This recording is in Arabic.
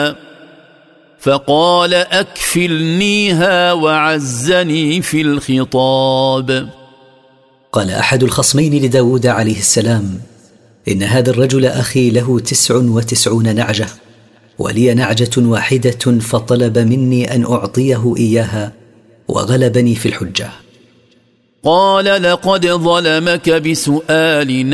فقال أكفلنيها وعزني في الخطاب. قال أحد الخصمين لداود عليه السلام: إن هذا الرجل أخي له 99 نعجة، ولي نعجة واحدة، فطلب مني أن أعطيه إياها وغلبني في الحجة. قال لقد ظلمك بسؤال